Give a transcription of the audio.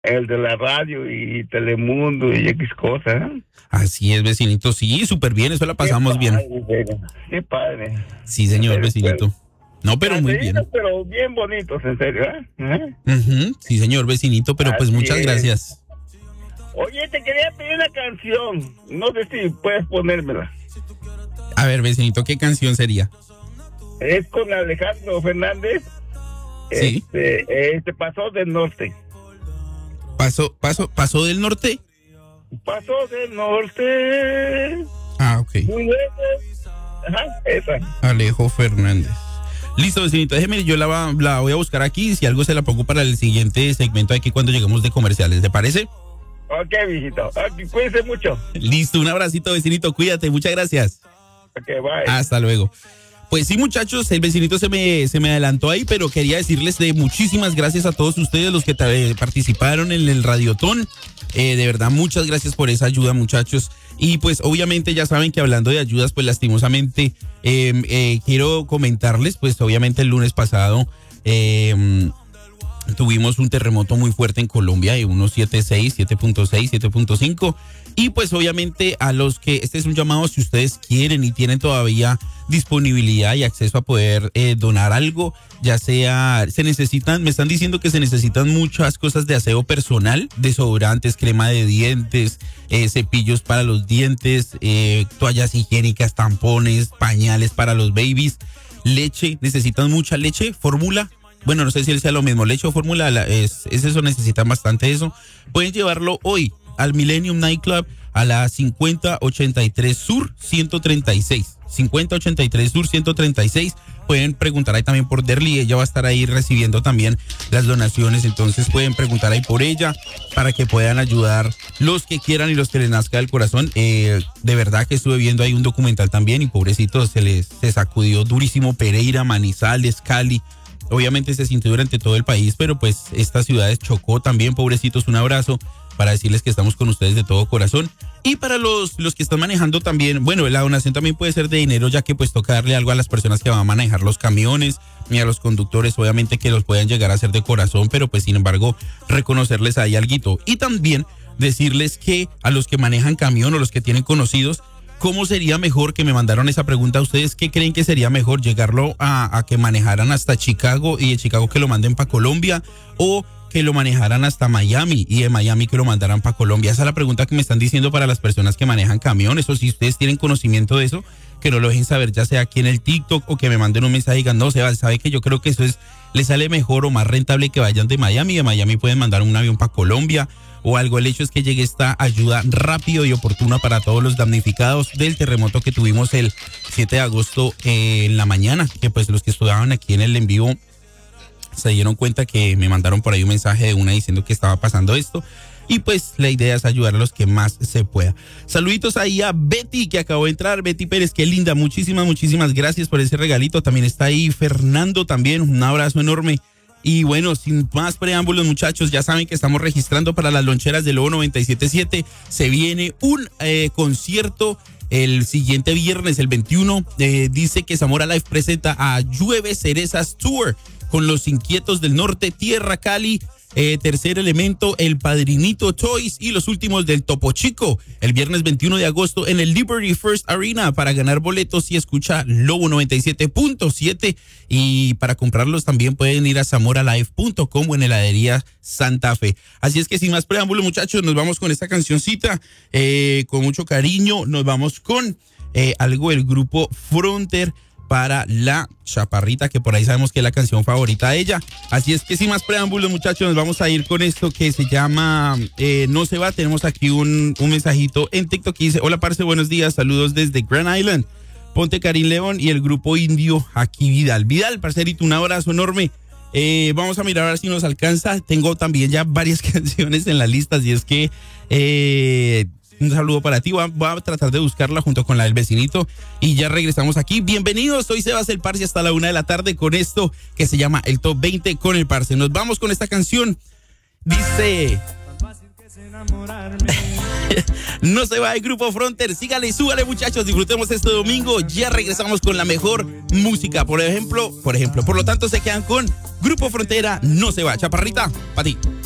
El de la radio y Telemundo y X cosas. Así es, vecinito. Sí, súper bien, eso la pasamos bien. Qué padre. Sí, señor, vecinito. No, pero muy bien. Pero bien bonitos, en serio, Sí, señor, vecinito, pero pues muchas gracias. Oye, te quería pedir una canción. No sé si puedes ponérmela. A ver, vecinito, ¿qué canción sería? Es con Alejandro Fernández. Sí. Pasó del norte. ¿Pasó del norte? Pasó del norte. Ah, ok. Muy bien. Ajá, esa. Alejo Fernández. Listo, vecinito, déjeme, yo la voy a buscar aquí. Si algo se la pongo para el siguiente segmento aquí cuando lleguemos de comerciales, ¿te parece? Ok, viejito. Okay, cuídense mucho. Listo, un abracito, vecinito, cuídate, muchas gracias. Ok, bye. Hasta luego. Pues sí, muchachos, el vecinito se me adelantó ahí, pero quería decirles de muchísimas gracias a todos ustedes los que participaron en el Radiotón. De verdad, muchas gracias por esa ayuda, muchachos. Y pues obviamente ya saben que hablando de ayudas, pues lastimosamente quiero comentarles, pues obviamente el lunes pasado tuvimos un terremoto muy fuerte en Colombia de unos 7.6, 7.6, 7.5. Y pues obviamente a los que, este es un llamado si ustedes quieren y tienen todavía disponibilidad y acceso a poder donar algo, ya sea, me están diciendo que se necesitan muchas cosas de aseo personal, desodorantes, crema de dientes, cepillos para los dientes, toallas higiénicas, tampones, pañales para los babies, leche, necesitan mucha leche, fórmula. Bueno, no sé si sea lo mismo, leche o fórmula, es eso, necesitan bastante eso. Pueden llevarlo hoy al Millennium Nightclub a la 5083 Sur 136. 5083 Sur 136. Pueden preguntar ahí también por Derly, ella va a estar ahí recibiendo también las donaciones, entonces pueden preguntar ahí por ella para que puedan ayudar los que quieran y los que les nazca del corazón. De verdad que estuve viendo ahí un documental también y pobrecito se sacudió durísimo Pereira, Manizales, Cali. Obviamente se sintió durante todo el país, pero pues estas ciudades chocó también, pobrecitos, un abrazo para decirles que estamos con ustedes de todo corazón. Y para los que están manejando también, bueno, la donación también puede ser de dinero, ya que pues toca darle algo a las personas que van a manejar los camiones y a los conductores, obviamente que los puedan llegar a hacer de corazón, pero pues sin embargo reconocerles ahí alguito. Y también decirles que a los que manejan camión o los que tienen conocidos, ¿cómo sería mejor? Que me mandaron esa pregunta a ustedes. ¿Qué creen que sería mejor? ¿Llegarlo a que manejaran hasta Chicago y de Chicago que lo manden para Colombia? ¿O que lo manejaran hasta Miami y de Miami que lo mandaran para Colombia? Esa es la pregunta que me están diciendo para las personas que manejan camiones. O si ustedes tienen conocimiento de eso, que no lo dejen saber, ya sea aquí en el TikTok o que me manden un mensaje y digan, no, sabe que yo creo que eso les sale mejor o más rentable que vayan de Miami. De Miami pueden mandar un avión para Colombia o algo. El hecho es que llegue esta ayuda rápido y oportuna para todos los damnificados del terremoto que tuvimos el 7 de agosto en la mañana, que pues los que estudiaban aquí en el en vivo se dieron cuenta que me mandaron por ahí un mensaje de una diciendo que estaba pasando esto. Y pues la idea es ayudar a los que más se pueda. Saluditos ahí a Betty que acabó de entrar. Betty Pérez, qué linda. Muchísimas gracias por ese regalito. También está ahí Fernando también. Un abrazo enorme. Y bueno, sin más preámbulos, muchachos, ya saben que estamos registrando para las loncheras de Lobo 97.7. Se viene un concierto el siguiente viernes, el 21. Dice que Zamora Live presenta a Llueve Cerezas Tour con Los Inquietos del Norte, Tierra Cali, Tercer Elemento, El Padrinito Toys y los últimos del Topo Chico. El viernes 21 de agosto en el Liberty First Arena. Para ganar boletos y escucha Lobo 97.7. Y para comprarlos también pueden ir a zamoralive.com o en heladería Santa Fe. Así es que sin más preámbulos, muchachos, nos vamos con esta cancioncita. Con mucho cariño nos vamos con algo del grupo Fronter para la Chaparrita, que por ahí sabemos que es la canción favorita de ella. Así es que sin más preámbulos, muchachos, nos vamos a ir con esto que se llama No se va. Tenemos aquí un mensajito en TikTok que dice: hola, parce, buenos días, saludos desde Grand Island, Ponte Karim León y el grupo indio aquí Vidal, parcerito, un abrazo enorme. Vamos a mirar a ver si nos alcanza. Tengo también ya varias canciones en la lista, así es que un saludo para ti. Voy a tratar de buscarla junto con la del vecinito y ya regresamos aquí. Bienvenidos, soy Sebas el Parce hasta la 1 de la tarde con esto que se llama el Top 20 con el Parce. Nos vamos con esta canción. Dice No se va el grupo Fronter. Sígale y súbale, muchachos. Disfrutemos este domingo. Ya regresamos con la mejor música. Por ejemplo, por lo tanto se quedan con Grupo Frontera. No se va. Chaparrita, para ti.